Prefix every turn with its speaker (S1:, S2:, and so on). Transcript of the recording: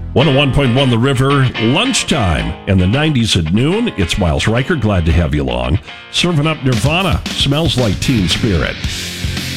S1: 101.1 The River, lunchtime in the 90s at noon. It's Miles Riker. Glad to have you along. Serving up Nirvana. Smells like Teen Spirit.